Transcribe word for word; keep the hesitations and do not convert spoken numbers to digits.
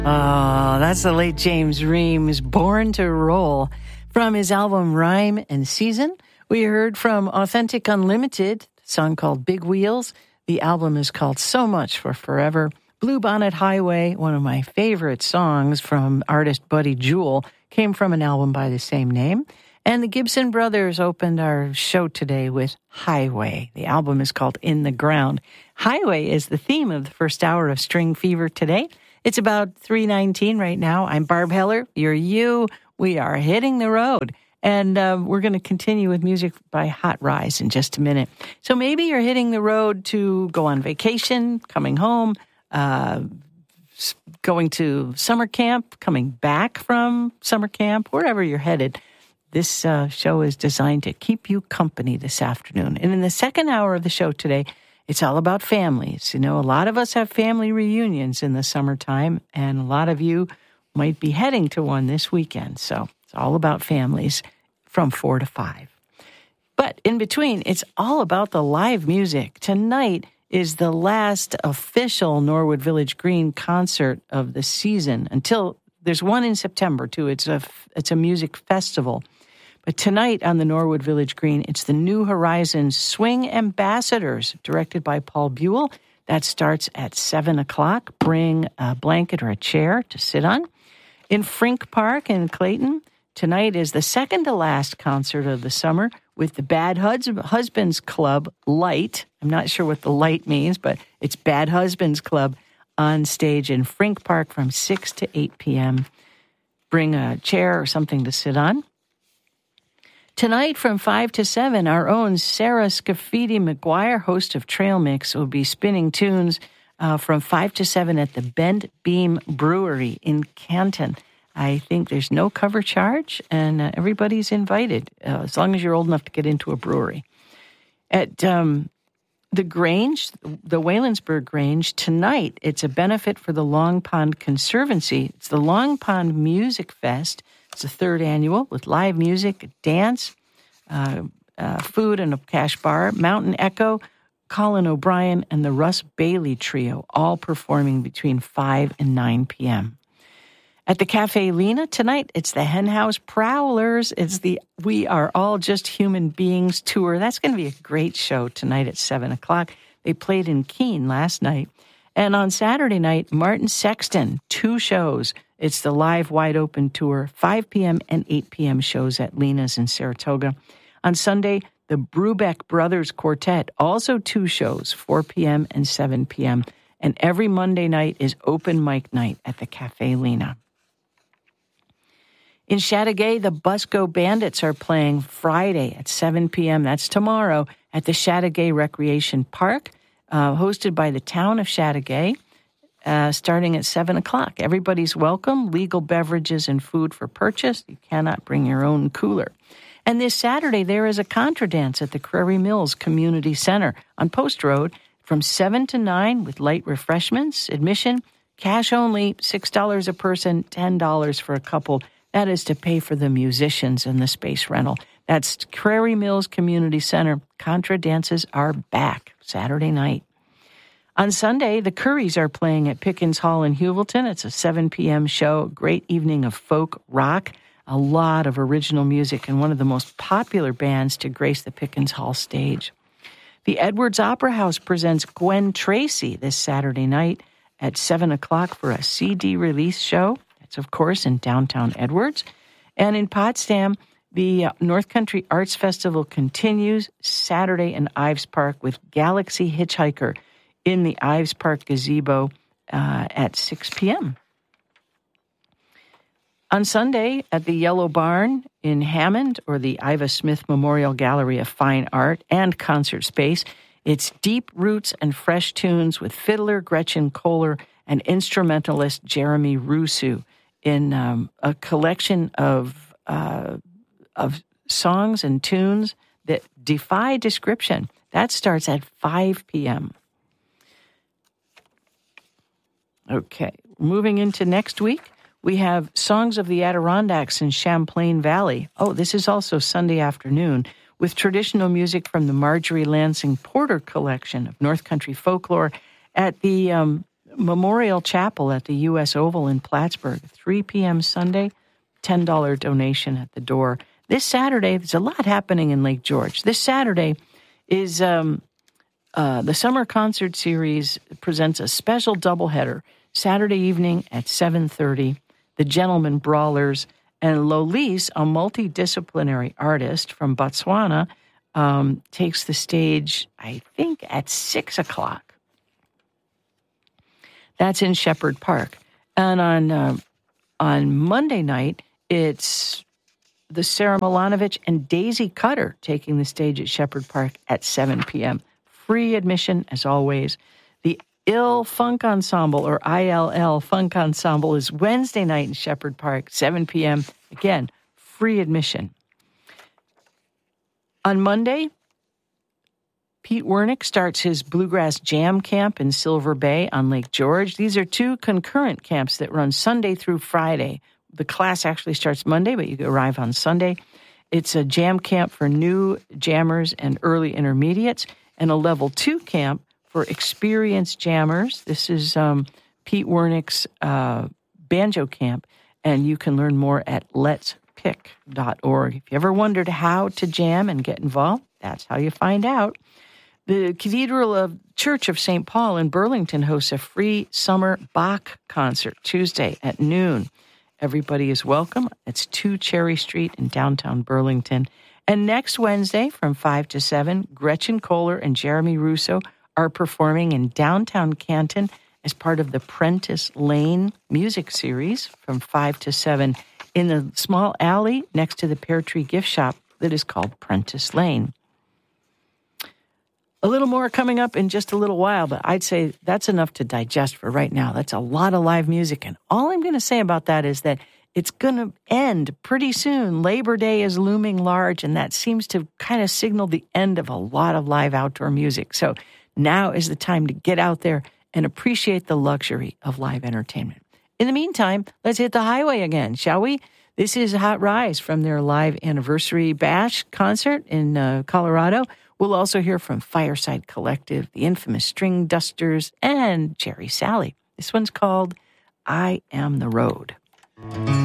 Oh, that's the late James Reams, Born to Roll. From his album Rhyme and Season, we heard from Authentic Unlimited, a song called Big Wheels. The album is called So Much for Forever. Bluebonnet Highway, one of my favorite songs from artist Buddy Jewell, came from an album by the same name. And the Gibson Brothers opened our show today with Highway. The album is called In the Ground. Highway is the theme of the first hour of String Fever today. It's about three nineteen right now. I'm Barb Heller. You're you. We are hitting the road. And uh, we're going to continue with music by Hot Rise in just a minute. So maybe you're hitting the road to go on vacation, coming home, uh, going to summer camp, coming back from summer camp, wherever you're headed. This uh, show is designed to keep you company this afternoon. And in the second hour of the show today, it's all about families. You know, a lot of us have family reunions in the summertime, and a lot of you might be heading to one this weekend. So it's all about families from four to five. But in between, it's all about the live music. Tonight is the last official Norwood Village Green concert of the season. Until there's one in September, too. It's a, it's a music festival. But tonight on the Norwood Village Green, it's the New Horizons Swing Ambassadors, directed by Paul Buell. That starts at seven o'clock. Bring a blanket or a chair to sit on. In Frink Park in Clayton, tonight is the second to last concert of the summer with the Bad Hus- Husbands Club Light. I'm not sure what the light means, but it's Bad Husbands Club on stage in Frink Park from six to eight p.m. Bring a chair or something to sit on. Tonight from five to seven, our own Sarah Scafidi McGuire, host of Trail Mix, will be spinning tunes uh, from five to seven at the Bent Beam Brewery in Canton. I think there's no cover charge, and uh, everybody's invited, uh, as long as you're old enough to get into a brewery. At um, the Grange, the Waylandsburg Grange, tonight, it's a benefit for the Long Pond Conservancy. It's the Long Pond Music Fest. It's the third annual with live music, dance, uh, uh, food, and a cash bar. Mountain Echo, Colin O'Brien, and the Russ Bailey Trio, all performing between five and nine p.m. At the Cafe Lena tonight, it's the Hen House Prowlers. It's the We Are All Just Human Beings tour. That's going to be a great show tonight at seven o'clock. They played in Keene last night. And on Saturday night, Martin Sexton, two shows. It's the live wide open tour, five p.m. and eight p.m. shows at Lena's in Saratoga. On Sunday, the Brubeck Brothers Quartet, also two shows, four p.m. and seven p.m. And every Monday night is open mic night at the Cafe Lena. In Chateauguay, the Busco Bandits are playing Friday at seven p.m. That's tomorrow at the Chateauguay Recreation Park, uh, hosted by the town of Chateauguay. Uh, starting at seven o'clock. Everybody's welcome. Legal beverages and food for purchase. You cannot bring your own cooler. And this Saturday, there is a contra dance at the Prairie Mills Community Center on Post Road from seven to nine with light refreshments. Admission, cash only, six dollars a person, ten dollars for a couple. That is to pay for the musicians and the space rental. That's Prairie Mills Community Center. Contra dances are back Saturday night. On Sunday, the Currys are playing at Pickens Hall in Hewelton. It's a seven p.m. show, great evening of folk rock, a lot of original music, and one of the most popular bands to grace the Pickens Hall stage. The Edwards Opera House presents Gwen Tracy this Saturday night at seven o'clock for a C D release show. That's, of course, in downtown Edwards. And in Potsdam, the North Country Arts Festival continues Saturday in Ives Park with Galaxy Hitchhiker in the Ives Park gazebo uh, at six p.m. On Sunday, at the Yellow Barn in Hammond, or the Iva Smith Memorial Gallery of Fine Art and Concert Space, it's deep roots and fresh tunes with fiddler Gretchen Kohler and instrumentalist Jeremy Rusu in um, a collection of uh, of songs and tunes that defy description. That starts at five p.m. Okay, moving into next week, we have Songs of the Adirondacks in Champlain Valley. Oh, this is also Sunday afternoon, with traditional music from the Marjorie Lansing Porter collection of North Country folklore at the um, Memorial Chapel at the U S Oval in Plattsburgh, three p.m. Sunday, ten dollars donation at the door. This Saturday, there's a lot happening in Lake George. This Saturday is um, uh, the Summer Concert Series presents a special doubleheader. Saturday evening at seven thirty, the Gentlemen Brawlers and Lolise, a multidisciplinary artist from Botswana, um, takes the stage, I think, at six o'clock. That's in Shepherd Park. And on uh, on Monday night, it's the Sarah Milanovic and Daisy Cutter taking the stage at Shepherd Park at seven p.m. Free admission, as always. The Ill Funk Ensemble, or I L L Funk Ensemble, is Wednesday night in Shepherd Park, seven p.m. Again, free admission. On Monday, Pete Wernick starts his Bluegrass Jam Camp in Silver Bay on Lake George. These are two concurrent camps that run Sunday through Friday. The class actually starts Monday, but you can arrive on Sunday. It's a jam camp for new jammers and early intermediates, and a level two camp for experienced jammers. This is um, Pete Wernick's uh, banjo camp, and you can learn more at lets pick dot org. If you ever wondered how to jam and get involved, that's how you find out. The Cathedral of Church of Saint Paul in Burlington hosts a free summer Bach concert Tuesday at noon. Everybody is welcome. It's two Cherry Street in downtown Burlington. And next Wednesday from five to seven, Gretchen Kohler and Jeremy Russo are performing in downtown Canton as part of the Prentice Lane music series from five to seven in the small alley next to the Pear Tree gift shop that is called Prentice Lane. A little more coming up in just a little while, but I'd say that's enough to digest for right now. That's a lot of live music, and all I'm going to say about that is that it's going to end pretty soon. Labor Day is looming large, and that seems to kind of signal the end of a lot of live outdoor music. So now is the time to get out there and appreciate the luxury of live entertainment. In the meantime, let's hit the highway again, shall we? This is Hot Rise from their live anniversary bash concert in uh, Colorado. We'll also hear from Fireside Collective, the infamous String Dusters, and Jerry Sally. This one's called I Am the Road.